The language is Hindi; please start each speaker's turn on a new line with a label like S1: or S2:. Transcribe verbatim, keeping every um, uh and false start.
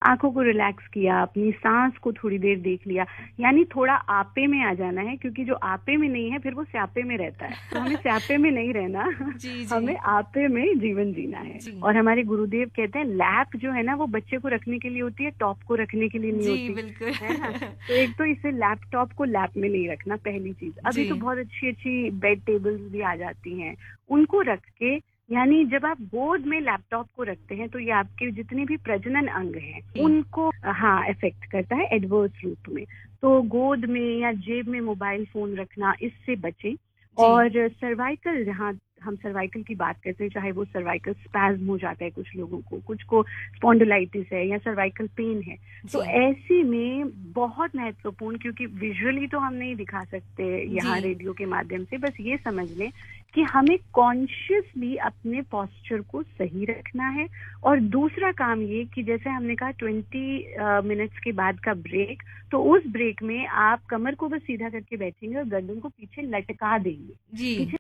S1: आंखों को रिलैक्स किया, अपनी सांस को थोड़ी देर देख लिया, यानी थोड़ा आपे में आ जाना है, क्योंकि जो आपे में नहीं है फिर वो स्यापे में रहता है। तो हमें स्यापे में नहीं रहना,
S2: जी जी
S1: हमें आपे में जीवन जीना है।
S2: जी
S1: और हमारे गुरुदेव कहते हैं लैप जो है ना वो बच्चे को रखने के लिए होती है, टॉप को रखने के लिए नहीं
S2: जी
S1: होती
S2: बिल्कुल।
S1: है ना। तो एक तो इसे लैपटॉप को लैप में नहीं रखना, पहली चीज। अभी
S2: जी
S1: तो बहुत अच्छी अच्छी बेड टेबल्स भी आ जाती हैं, उनको रख के, यानी जब आप गोद में लैपटॉप को रखते हैं तो ये आपके जितने भी प्रजनन अंग हैं उनको हाँ इफेक्ट करता है एडवर्स रूप में। तो गोद में या जेब में मोबाइल फोन रखना, इससे बचें। और सर्वाइकल, जहाँ हम सर्वाइकल की बात करते हैं, चाहे वो सर्वाइकल स्पैज्म हो जाता है कुछ लोगों को, कुछ को स्पॉन्डिलाइटिस है या सर्वाइकल पेन है, तो ऐसे में बहुत महत्वपूर्ण, क्योंकि विजुअली तो हम नहीं दिखा सकते यहाँ रेडियो के माध्यम से, बस ये समझ लें कि हमें कॉन्शियसली अपने पोस्चर को सही रखना है। और दूसरा काम ये कि जैसे हमने कहा ट्वेंटी मिनट्स के बाद का ब्रेक, तो उस ब्रेक में आप कमर को बस सीधा करके बैठेंगे और गर्दन को पीछे लटका देंगे।
S2: जी।